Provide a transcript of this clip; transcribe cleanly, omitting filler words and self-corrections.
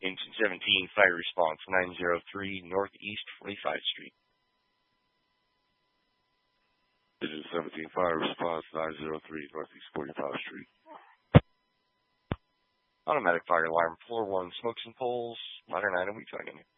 Engine 17, fire response 903 Northeast 45th Street. Engine 17, fire response 903 Northeast 45th Street. Automatic fire alarm, floor 1, smokes and poles, modern item, we talking.